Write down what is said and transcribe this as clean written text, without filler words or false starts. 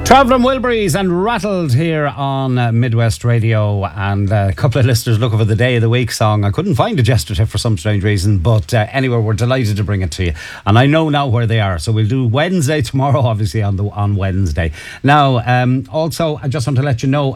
Travelling Wilburys and Rattled here on Midwest Radio, and a couple of listeners looking for the Day of the Week song. I couldn't find a gesture for some strange reason, but anyway, we're delighted to bring it to you, and I know now where they are, so we'll do Wednesday tomorrow, obviously on Wednesday. Now, also, I just want to let you know